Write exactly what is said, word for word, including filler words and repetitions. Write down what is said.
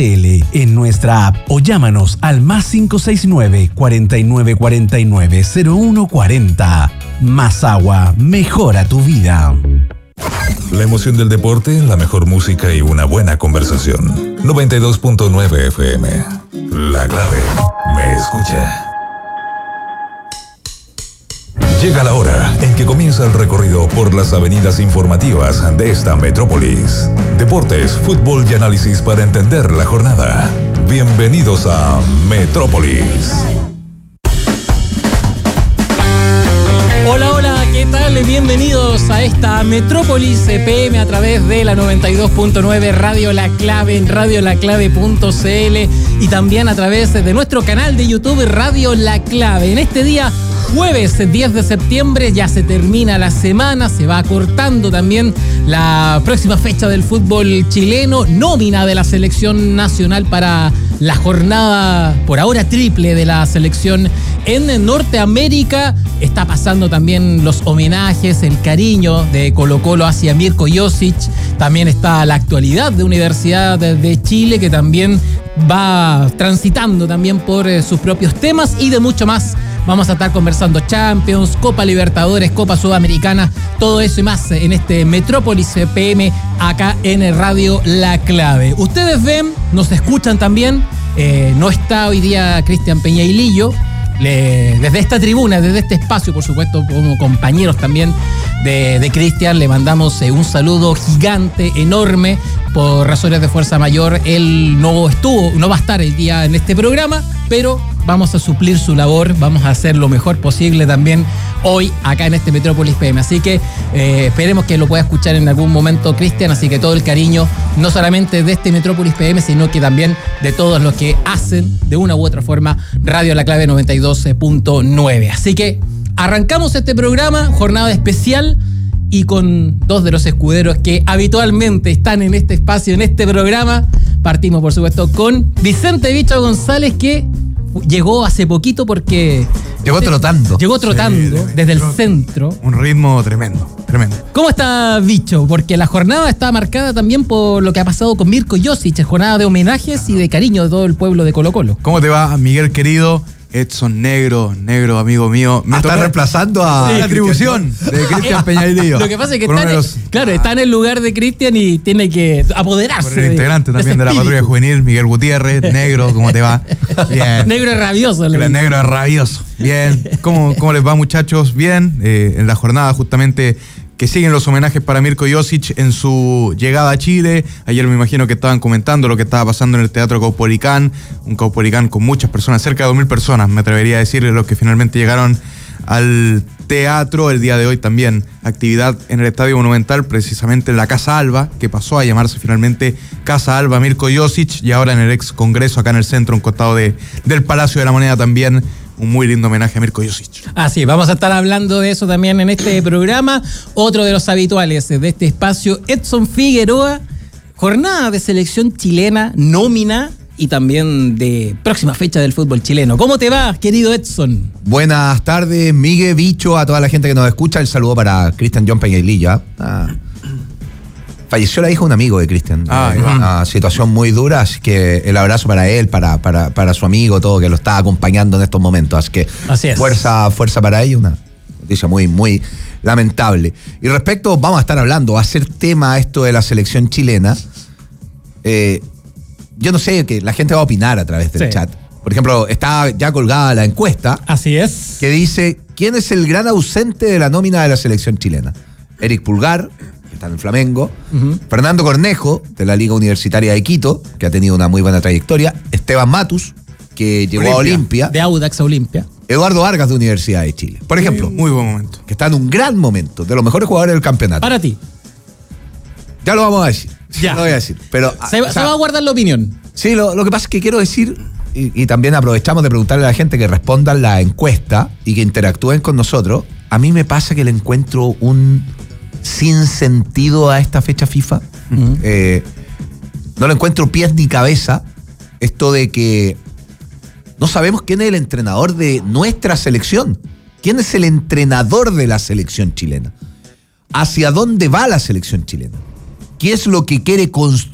en nuestra app o llámanos al más cinco seis nueve, cuatro nueve cuatro nueve, cero uno cuatro cero. Más agua, mejora tu vida. La emoción del deporte, la mejor música y una buena conversación. noventa y dos punto nueve F M. La clave. Me escucha. Llega la hora en que comienza el recorrido por las avenidas informativas de esta metrópolis. Deportes, fútbol y análisis para entender la jornada. Bienvenidos a Metrópolis. Hola, hola, ¿qué tal? Bienvenidos a esta Metrópolis P M a través de la noventa y dos punto nueve Radio La Clave en radio la clave punto c l y también a través de nuestro canal de YouTube Radio La Clave. En este día jueves diez de septiembre ya se termina la semana, se va acortando también la próxima fecha del fútbol chileno, nómina de la selección nacional para la jornada por ahora triple de la selección en Norteamérica. Está pasando también los homenajes, el cariño de Colo-Colo hacia Mirko Josic. También está la actualidad de Universidad de Chile, que también va transitando también por eh, sus propios temas y de mucho más. Vamos a estar conversando Champions, Copa Libertadores, Copa Sudamericana, todo eso y más en este Metrópolis P M acá en el Radio La Clave. Ustedes ven, nos escuchan también, eh, no está hoy día Cristian Peñailillo. Le, desde esta tribuna, desde este espacio, por supuesto, como compañeros también de, de Cristian, le mandamos eh, un saludo gigante, enorme. Por razones de fuerza mayor, él no estuvo, no va a estar el día en este programa, pero vamos a suplir su labor, vamos a hacer lo mejor posible también hoy acá en este Metrópolis P M. Así que eh, esperemos que lo pueda escuchar en algún momento Cristian, así que todo el cariño, no solamente de este Metrópolis P M, sino que también de todos los que hacen de una u otra forma Radio La Clave noventa y dos punto nueve. Así que arrancamos este programa, jornada especial, y con dos de los escuderos que habitualmente están en este espacio, en este programa. Partimos, por supuesto, con Vicente Bicho González, que llegó hace poquito porque... Llegó trotando. Llegó trotando sí, desde el centro. Un ritmo tremendo, tremendo. ¿Cómo está Bicho? Porque la jornada está marcada también por lo que ha pasado con Mirko Josic, jornada de homenajes y de cariño de todo el pueblo de Colo-Colo. ¿Cómo te va, Miguel querido? Edson Negro, negro amigo mío. Me está reemplazando a sí, la atribución de Cristian Peñailillo. Lo que pasa es que está en, los... claro, está en el lugar de Cristian y tiene que apoderarse. Por el integrante de, también de, de la patrulla juvenil, Miguel Gutiérrez. Negro, ¿cómo te va? Bien. Negro es rabioso. El negro es rabioso. Bien. ¿Cómo, cómo les va, muchachos? Bien. Eh, en la jornada justamente que siguen los homenajes para Mirko Josic en su llegada a Chile. Ayer me imagino que estaban comentando lo que estaba pasando en el Teatro Caupolicán, un Caupolicán con muchas personas, cerca de dos mil personas, me atrevería a decirle, los que finalmente llegaron al teatro. El día de hoy también actividad en el Estadio Monumental, precisamente en la Casa Alba, que pasó a llamarse finalmente Casa Alba Mirko Josic, y ahora en el ex Congreso, acá en el centro, un costado de, del Palacio de la Moneda también. Un muy lindo homenaje a Mirko Josic. Así, vamos a estar hablando de eso también en este programa. Otro de los habituales de este espacio, Edson Figueroa. Jornada de selección chilena, nómina y también de próxima fecha del fútbol chileno. ¿Cómo te va, querido Edson? Buenas tardes, Miguel, Bicho, a toda la gente que nos escucha. El saludo para Cristian John Peñailillo. Ah. Falleció la hija de un amigo de Cristian. Ah, una situación muy dura, así que el abrazo para él, para, para, para su amigo, todo que lo está acompañando en estos momentos. Así que así es. fuerza, fuerza para ellos, una noticia muy, muy lamentable. Y respecto, vamos a estar hablando, va a ser tema esto de la selección chilena. Eh, yo no sé, que la gente va a opinar a través del sí. chat. Por ejemplo, está ya colgada la encuesta. Así es. Que dice, ¿quién es el gran ausente de la nómina de la selección chilena? Eric Pulgar, que está en el Flamengo, uh-huh. Fernando Cornejo, de la Liga Universitaria de Quito, que ha tenido una muy buena trayectoria, Esteban Matus, que llegó Olimpia. a Olimpia. De Audax a Olimpia. Eduardo Vargas, de Universidad de Chile. Por ejemplo. Muy, muy buen momento. Que está en un gran momento, de los mejores jugadores del campeonato. Para ti. Ya lo vamos a decir. Ya. Lo voy a decir. Pero, se, o sea, se va a guardar la opinión. Sí, lo, lo que pasa es que quiero decir, y, y también aprovechamos de preguntarle a la gente que respondan la encuesta y que interactúen con nosotros. A mí me pasa que le encuentro un sin sentido a esta fecha FIFA. Uh-huh. Eh, no le encuentro pies ni cabeza. Esto de que no sabemos quién es el entrenador de nuestra selección. ¿Quién es el entrenador de la selección chilena? ¿Hacia dónde va la selección chilena? ¿Qué es lo que quiere construir